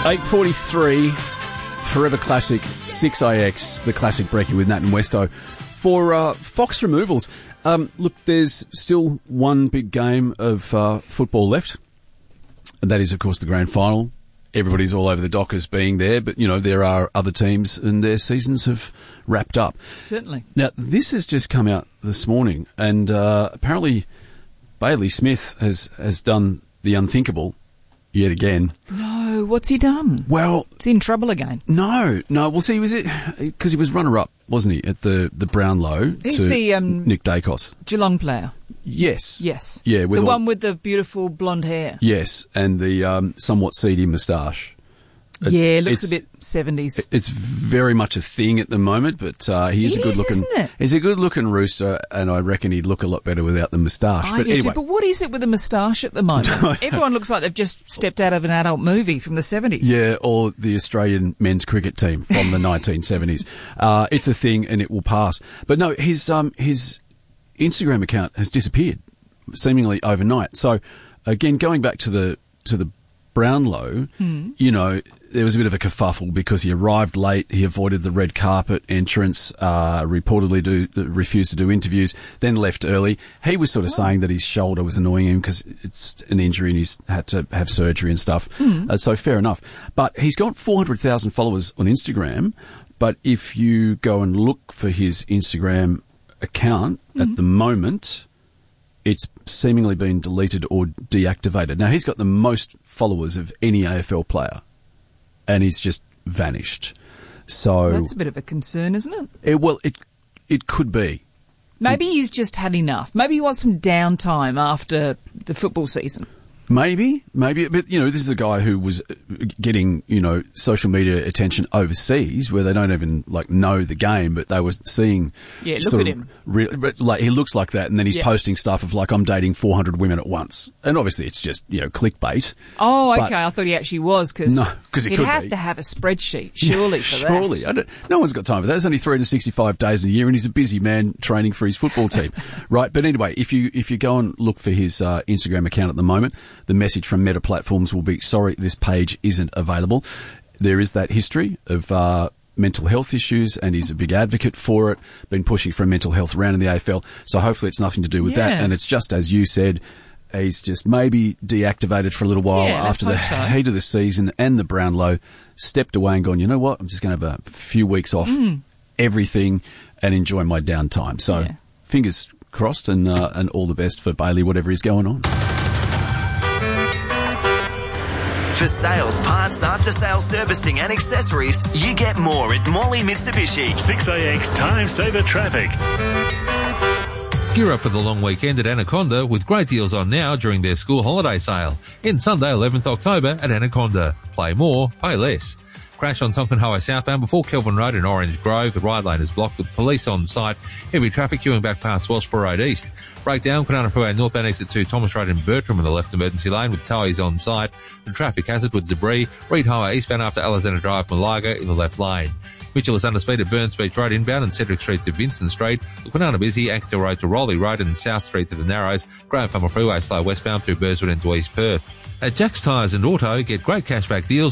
8:43, Forever Classic, 6AX, the classic brekkie with Nat and Westo. For Fox removals, look, there's still one big game of football left, and that is, of course, the grand final. Everybody's all over the Dockers being there, but, you know, there are other teams and their seasons have wrapped up. Certainly. Now, this has just come out this morning, and apparently Bailey Smith has done the unthinkable yet again. No, what's he done? Well, is he in trouble again? No. Well, see, was it because he was runner-up, wasn't he, at the Brownlow He's to the Nick Dacos, Geelong player. Yes. Yeah, with the one with the beautiful blonde hair. Yes, and the somewhat seedy moustache. Yeah, looks a bit 70s. It's very much a thing at the moment, but he's a good-looking. He's a good-looking rooster, and I reckon he'd look a lot better without the moustache. But anyway, but what is it with the moustache at the moment? Everyone looks like they've just stepped out of an adult movie from the 70s. Yeah, or the Australian men's cricket team from the 1970s. It's a thing, and it will pass. But no, his Instagram account has disappeared, seemingly overnight. So, again, going back to the Brownlow, you know, there was a bit of a kerfuffle because he arrived late, he avoided the red carpet entrance, reportedly refused to do interviews, then left early. He was sort of saying that his shoulder was annoying him because it's an injury and he's had to have surgery and stuff. So fair enough. But he's got 400,000 followers on Instagram, but if you go and look for his Instagram account at the moment, it's seemingly been deleted or deactivated. Now, he's got the most followers of any AFL player, and he's just vanished. So that's a bit of a concern, isn't it? It could be. Maybe he's just had enough. Maybe he wants some downtime after the football season. Maybe. But, you know, this is a guy who was getting, you know, social media attention overseas where they don't even, like, know the game, but they were seeing... Yeah, look at him. Like, he looks like that, and then he's posting stuff of, like, I'm dating 400 women at once. And obviously it's just, you know, clickbait. Oh, okay. I thought he actually was, because he'd have to have a spreadsheet, surely, for that. Surely. No one's got time for that. There's only 365 days a year, and he's a busy man training for his football team. Right, but anyway, if you go and look for his Instagram account at the moment, the message from Meta Platforms will be, sorry, this page isn't available. There is that history of mental health issues, and he's a big advocate for it, been pushing for a mental health round in the AFL, so hopefully it's nothing to do with that, and it's just as you said, he's just maybe deactivated for a little while after the heat of the season and the Brownlow, stepped away and gone, you know what, I'm just going to have a few weeks off everything and enjoy my downtime. So fingers crossed, and all the best for Bailey, whatever is going on. For sales, parts, after-sales servicing and accessories, you get more at Morley Mitsubishi. 6AX Time Saver Traffic. Gear up for the long weekend at Anaconda with great deals on now during their school holiday sale. End Sunday 11th October at Anaconda. Play more, pay less. Crash on Tonkin Highway southbound before Kelvin Road in Orange Grove. The ride lane is blocked with police on site. Heavy traffic queuing back past Wellsborough Road East. Breakdown, Kwinana Freeway northbound exit 2 Thomas Road in Bertram in the left emergency lane with towies on site. And traffic hazard with debris. Reed Highway eastbound after Alexander Drive Malaga in the left lane. Mitchell is under speed at Burns Beach Road inbound and Cedric Street to Vincent Street. Kwinana busy, Acton Road to Rowley Road and South Street to the Narrows. Graham Farmer Freeway slow westbound through Burswood into East Perth. At Jack's Tyres and Auto, get great cashback deals